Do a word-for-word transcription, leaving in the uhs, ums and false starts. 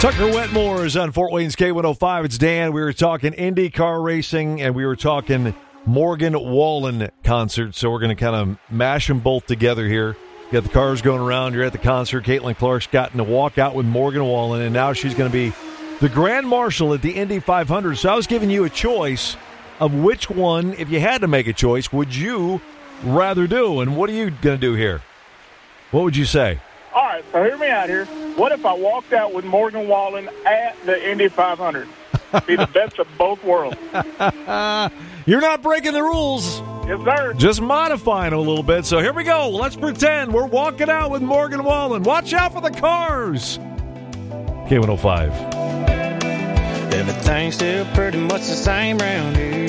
Tucker Wetmore is on Fort Wayne's K one oh five. It's Dan. We were talking Indy car racing, and we were talking Morgan Wallen concert. So we're going to kind of mash them both together here. You got the cars going around. You're at the concert. Caitlin Clark's gotten to walk out with Morgan Wallen, and now she's going to be the Grand Marshal at the Indy five hundred. So I was giving you a choice of which one, if you had to make a choice, would you rather do? And what are you going to do here? What would you say? All right, so hear me out here. What if I walked out with Morgan Wallen at the Indy five hundred? Be the best of both worlds. You're not breaking the rules. Yes, sir. Just modifying a little bit. So here we go. Let's pretend we're walking out with Morgan Wallen. Watch out for the cars. K one oh five. Everything's still pretty much the same round here.